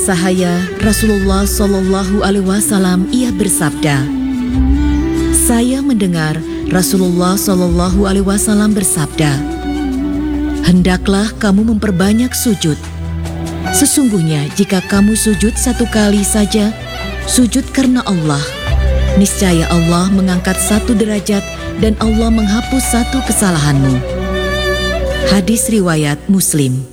Sahaya Rasulullah Shallallahu Alaihi Wasallam ia bersabda, saya mendengar Rasulullah Shallallahu Alaihi Wasallam bersabda, hendaklah kamu memperbanyak sujud. Sesungguhnya jika kamu sujud satu kali saja, sujud karena Allah, niscaya Allah mengangkat satu derajat dan Allah menghapus satu kesalahanmu. Hadis riwayat Muslim.